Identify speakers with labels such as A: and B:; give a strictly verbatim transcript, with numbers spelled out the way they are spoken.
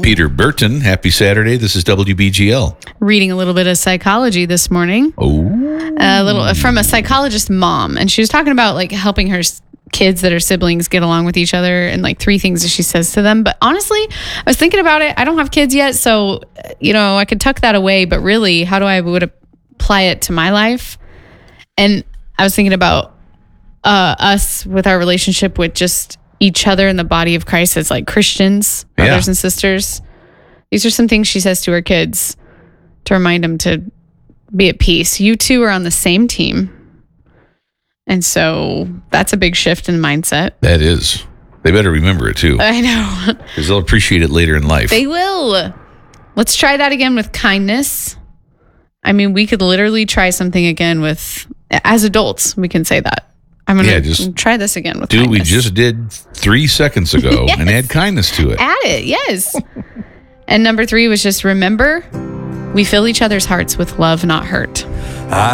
A: Peter Burton. Happy Saturday. This is W B G L.
B: Reading a little bit of psychology this morning.
A: Oh.
B: A little from a psychologist mom. And she was talking about like helping her kids that are siblings get along with each other and like three things that she says to them. But honestly, I was thinking about it. I don't have kids yet. So, you know, I could tuck that away. But really, how do I would apply it to my life? And I was thinking about uh, us with our relationship with just each other in the body of Christ as like Christians, brothers
A: Yeah.
B: and sisters. These are some things she says to her kids to remind them to be at peace. You two are on the same team. And so that's a big shift in mindset.
A: That is. They better remember it too.
B: I know.
A: Because they'll appreciate it later in life.
B: They will. Let's try that again with kindness. I mean, we could literally try something again with, as adults, we can say that. I'm going to
A: Yeah, just
B: try this again with
A: do what we
B: kindness.
A: just did three seconds ago
B: Yes.
A: and add kindness to it.
B: Add it, yes. And number three was just remember, we fill each other's hearts with love, not hurt.